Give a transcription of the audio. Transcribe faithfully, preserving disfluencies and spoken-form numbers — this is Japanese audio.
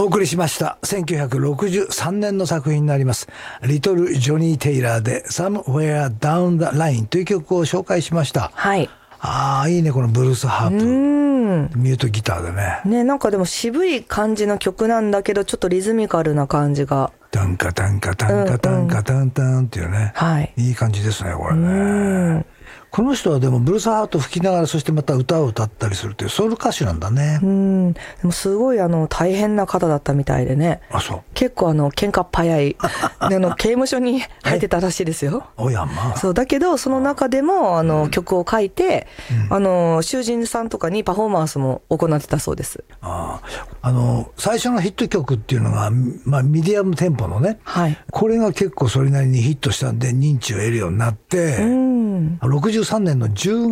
お送りしましたせんきゅうひゃくろくじゅうさんねんの作品になりますリトル・ジョニー・テイラーで Somewhere Down the Line という曲を紹介しました。 はい。 ああいいね、このブルースハープ、うんミュートギターでね。 ね、なんかでも渋い感じの曲なんだけどちょっとリズミカルな感じが。 タンカタンカタンカタンカタンタンっていうね、 はい、 いい感じですねこれね。うんこの人はでもブルースハート吹きながらそしてまた歌を歌ったりするというソウル歌手なんだね。 うんでもすごいあの大変な方だったみたいでね。 あそう結構あの喧嘩っ早いあの刑務所に入ってたらしいですよ。 おやまあそうだけどその中でもあの、うん、曲を書いて、うん、あの囚人さんとかにパフォーマンスも行ってたそうです。 ああの最初のヒット曲っていうのが、まあ、ミディアムテンポのね、 はい、 これが結構それなりにヒットしたんで認知を得るようになって、うん、ろくじゅうさんねんのじゅう